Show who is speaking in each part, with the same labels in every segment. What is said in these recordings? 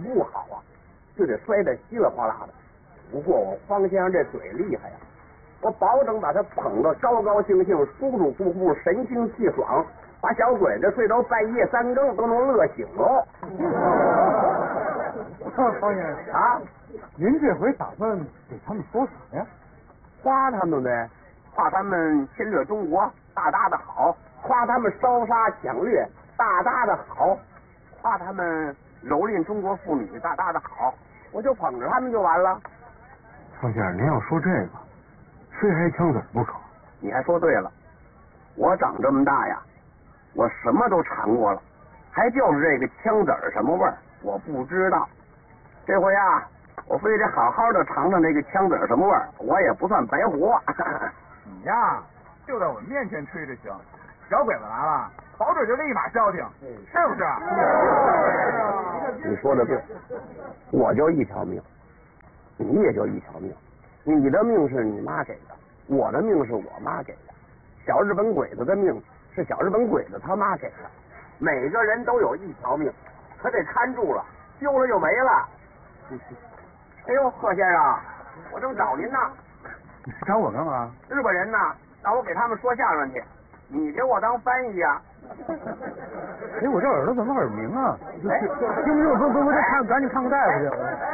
Speaker 1: 不好啊，就得摔得稀里哗啦的。不过我方先生这嘴厉害呀，我保证把他捧得高高兴兴、舒舒服服、神清气爽，把小鬼子睡到半夜3更都能乐醒喽。
Speaker 2: 方先生
Speaker 1: 啊，
Speaker 2: 您这回打算给他们说啥呀？
Speaker 1: 夸他们呗，夸他们侵略中国，大大的好；夸他们烧杀抢掠，大大的好；夸他们蹂躏中国妇女，大大的好。我就捧着他们就完了。
Speaker 2: 方先生，您要说这个，非挨枪子不可。
Speaker 1: 你还说对了，我长这么大呀，我什么都尝过了，还就是这个枪子儿什么味儿，我不知道。这回啊，我非得好好的尝尝这个枪子儿什么味儿，我也不算白活。
Speaker 3: 你呀，就在我们面前吹着行，小鬼子来了，保准就立马消停，是不是？
Speaker 1: 你说的对，我就一条命，你也就一条命。你的命是你妈给的，我的命是我妈给的，小日本鬼子的命是小日本鬼子他妈给的。每个人都有一条命，可得看住了，丢了就没了。哎呦，贺先生，我正找您呢。
Speaker 2: 你找我干嘛？
Speaker 1: 日本人呢，让我给他们说相声去，你给我当翻译呀？
Speaker 2: 哎，我这耳朵怎么耳鸣啊？
Speaker 1: 哎，
Speaker 2: 听不听？不，赶紧看个大夫去。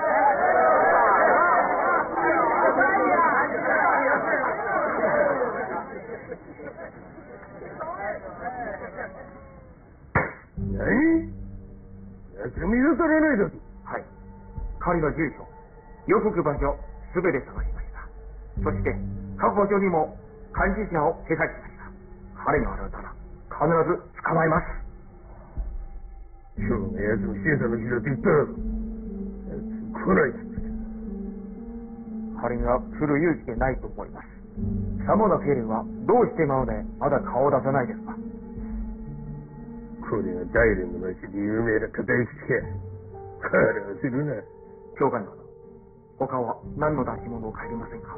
Speaker 3: 水それないです。はい。仮の住所、予告場所、すべて探しました。そして、過去所にも監視者を手配しました。彼が現れたら、必ず捕まえます。
Speaker 4: 今日のやつもシエさんの日だって言ったら、来ないっつって。
Speaker 3: 彼が来る勇気でないと思います。さもなければ、どうして今までまだ顔を出さないですか？
Speaker 4: これが大連の町で有名な片石家。彼はするな。
Speaker 3: 教官殿、他は何の出し物を帰りませんか？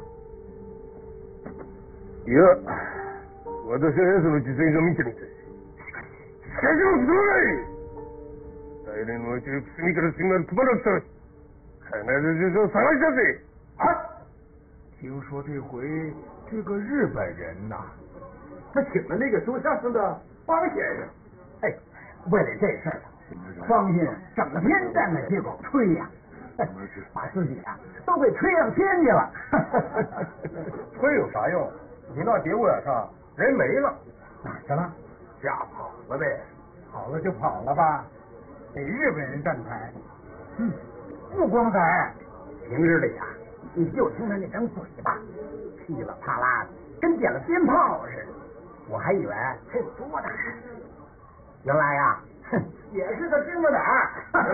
Speaker 4: いや、私は奴の実演が見てみたい。しかしもすまない。大連の町を隅から隅までくまなく探し、必ず住所を探したぜ。
Speaker 2: 听说这回这个日本人呐，他请了那个说相声的方先生。哎，为了这事儿，方先生整天站在街口吹呀，把自己啊都给吹上天去了。吹有啥用？你那节骨眼上人没了，哪去了？吓跑了呗。跑了就跑了吧，给日本人站台，不光彩。平日里呀，你就听他那张嘴巴，噼里啪啦的，跟点了鞭炮似的。我还以为他有多大，原来呀，也是个芝麻胆儿。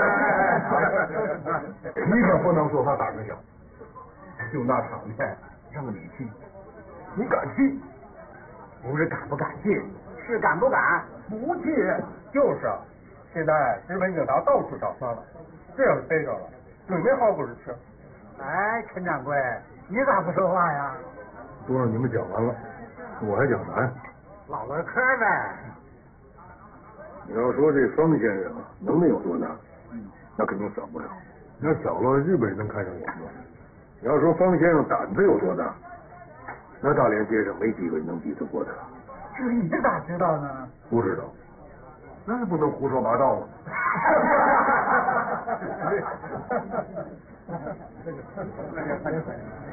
Speaker 2: 你可不能说他胆子小，就那场面让你去，你敢去？不是敢不敢去，是敢不敢不去。就是啊，现在日本警察到处找他了，这要是逮着了，准没好果子吃。哎，陈掌柜，你咋不说话呀？
Speaker 4: 都让你们讲完了，我还讲啥呀？
Speaker 2: 唠唠嗑呗。
Speaker 4: 你要说这方先生能耐有多大，那肯定小不了。要小了，日本人能看上眼吗？你要说方先生胆子有多大，那大连街上没几个人能比得过他。
Speaker 2: 至于你咋知道呢？
Speaker 4: 不知道，那不能胡说八道啊。
Speaker 2: 快点。